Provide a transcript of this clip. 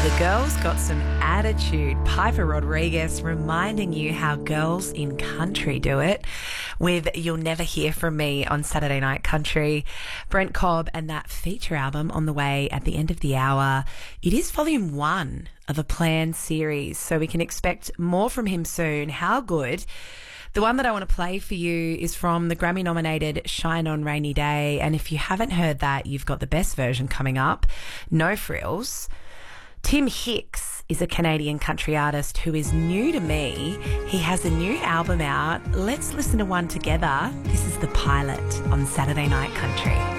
The girls got some attitude. Piper Rodriguez reminding you how girls in country do it with You'll Never Hear From Me on Saturday Night Country. Brent Cobb and that feature album on the way at the end of the hour. It is volume 1 of a planned series, so we can expect more from him soon. How good. The one that I want to play for you is from the Grammy-nominated Shine On Rainy Day, and if you haven't heard that, you've got the best version coming up. No frills. Tim Hicks is a Canadian country artist who is new to me. He has a new album out. Let's listen to one together. This is The Pilot on Saturday Night Country.